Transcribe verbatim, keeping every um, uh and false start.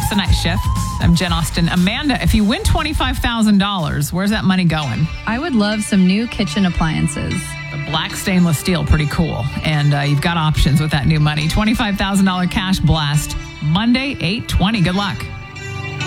It's the night shift. I'm Jen Austen. Amanda, if you win twenty-five thousand dollars, where's that money going? I would love some new kitchen appliances. The black stainless steel, pretty cool. And uh, you've got options with that new money. twenty-five thousand dollars cash blast, Monday, eight twenty. Good luck.